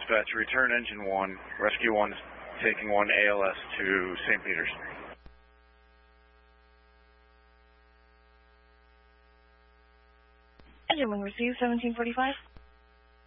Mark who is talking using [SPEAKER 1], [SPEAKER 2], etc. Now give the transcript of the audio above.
[SPEAKER 1] Dispatch, return engine 1, rescue 1 is taking 1 ALS to St. Peter's.
[SPEAKER 2] Engine 1 received 1745.